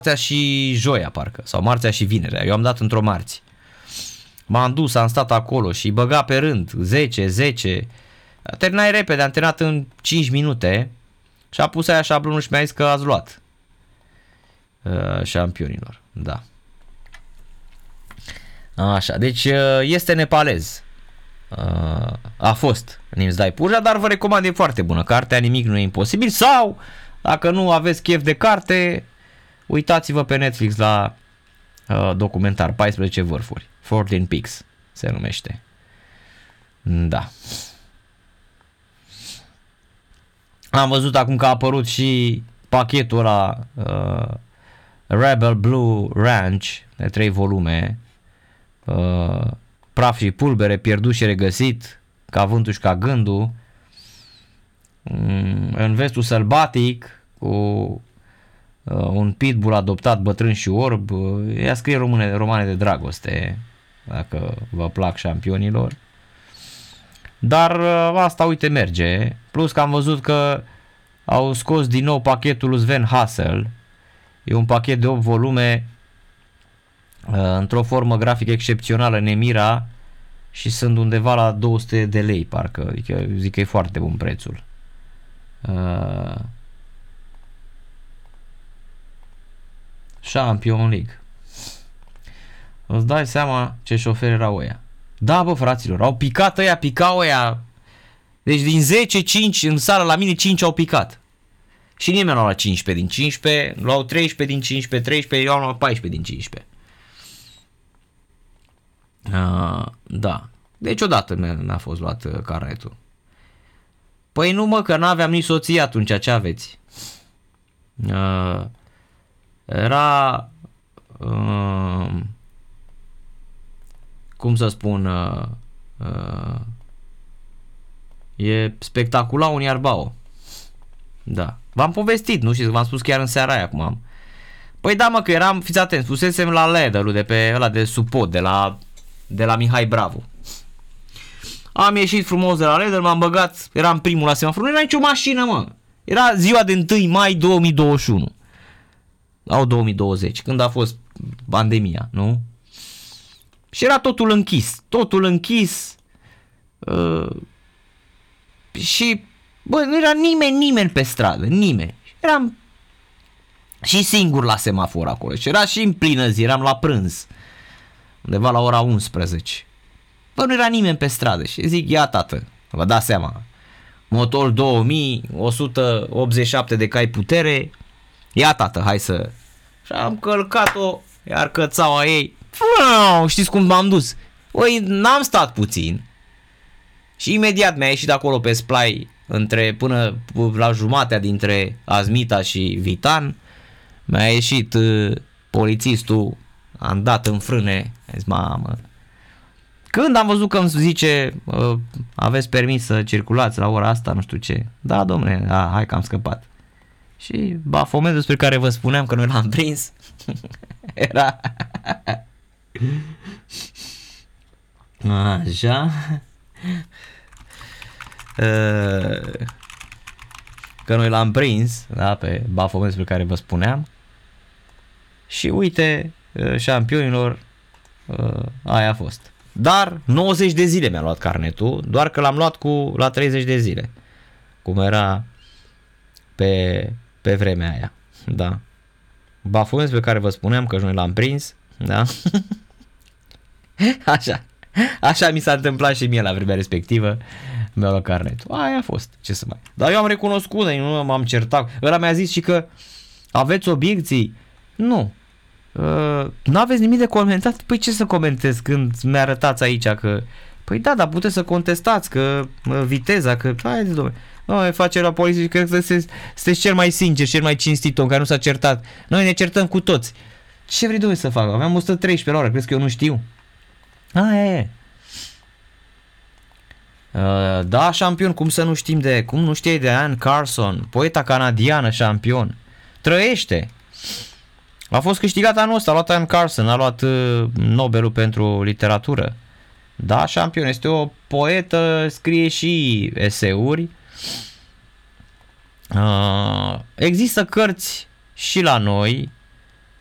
și joia parcă, sau marțea și vinerea. Eu am dat într-o marți. M-am dus, am stat acolo și băga pe rând 10. Terminai repede, am terminat în 5 minute și a pus aia șablonul și mi-a zis că ați luat șampionilor. Da. Așa, deci este nepalez. A fost Nimsdai Purja, dar vă recomand, e foarte bună cartea, nimic nu e imposibil. Sau, dacă nu aveți chef de carte, uitați-vă pe Netflix la documentar 14 vârfuri, 14 Peaks se numește. Da. Am văzut acum că a apărut și pachetul ăla Rebel Blue Ranch de 3 volume, Praf și pulbere, pierdut și regăsit, ca vântul și ca gândul, în vestul sălbatic, cu un pitbull adoptat bătrân și orb. Ea scrie romane de dragoste, dacă vă plac șampionilor. Dar asta, uite, merge. Plus că am văzut că au scos din nou pachetul lui Sven Hassel. E un pachet de 8 volume într-o formă grafică excepțională, Nemira, și sunt undeva la 200 de lei, parcă. Adică zic că e foarte bun prețul. Champion League. Îți dai seama ce șoferi erau ăia. Da, bă, fraților, au picat ăia, picau ăia. Deci din 10, 5 în sală la mine, 5 au picat. Și nimeni nu a luat 15 din 15, luau 13 din 15, 13, eu am luat 14 din 15. Da. Deci odată n-a fost luat carnetul. Păi nu, mă, că n-aveam nici soție atunci, ce aveți? Era cum să spun, e spectacular un Iarbao. Da. V-am povestit, nu știți, v-am spus chiar în seara aia cum am. Păi da, mă, că eram, fiți atenți, fusesem la Ledălu de pe ăla de suport, de la Mihai Bravo. Am ieșit frumos de la Ledălu, m-am băgat, eram primul la semafor, nu era nicio mașină, mă. Era ziua de 1 mai 2021. Sau 2020, când a fost pandemia, nu? Și era totul închis. Și, bă, nu era nimeni pe stradă, nimeni. Eram și singur la semafor acolo și era și în plină zi, eram la prânz, undeva la ora 11. Bă, nu era nimeni pe stradă și zic, ia tată, vă dați seama, motor 2000, 187 de cai putere, ia tată, hai să... Și am călcat-o, iar cățaua ei, știți cum m-am dus? Păi, n-am stat puțin și imediat mi-a ieșit acolo pe splai până la jumatea dintre Azmita și Vitan, mi-a ieșit polițistul, am dat în frâne, a zis, mamă. Când am văzut că îmi zice, aveți permis să circulați la ora asta, nu știu ce. Da, domne, hai că am scăpat. Și bafomezul despre care vă spuneam că noi l-am prins era așa, că noi l-am prins, da, pe bafomezul despre care vă spuneam. Și uite, șampionilor, aia a fost. Dar 90 de zile mi-a luat carnetul, doar că l-am luat la 30 de zile, cum era pe vremea aia. Da. Bafomez pe care vă spuneam că noi l-am prins, da? Așa mi s-a întâmplat și mie la vremea respectivă, mi-a luat carnetul. Aia a fost, ce să mai... Dar eu am recunoscut, nu m-am certat. Ăla mi-a zis și că aveți obiecții? Nu. N-aveți nimic de comentat? Păi ce să comentez când mi-arătați aici că... Păi da, dar puteți să contestați că viteza, că... Haideți, domnule. Noi face la poliție și cred că sunteți cel mai sincer, cel mai cinstit om care nu s-a certat. Noi ne certăm cu toți. Ce vrei, domnule, să fac? Aveam 113 la oră, crezi că eu nu știu? Aia e. Da, șampion, cum să nu știm cum nu știai de Anne Carson, poeta canadiană șampion. Trăiește. A fost câștigat anul ăsta, a luat Anne Carson, a luat Nobelul pentru literatură. Da, șampion, este o poetă, scrie și eseuri. Există cărți și la noi,